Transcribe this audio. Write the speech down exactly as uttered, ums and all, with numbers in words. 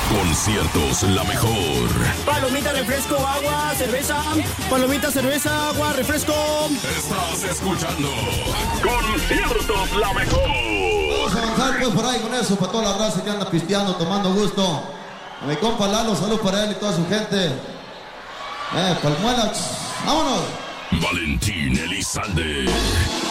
Conciertos La Mejor. Palomita, refresco, agua, cerveza. Palomita, cerveza, agua, refresco. Estás escuchando Conciertos La Mejor. Vamos a avanzar pues por ahí con eso, para toda la raza que anda pisteando, tomando gusto. A mi compa Lalo, salud para él y toda su gente. Eh, Palmuela, vámonos. Valentín Elizalde.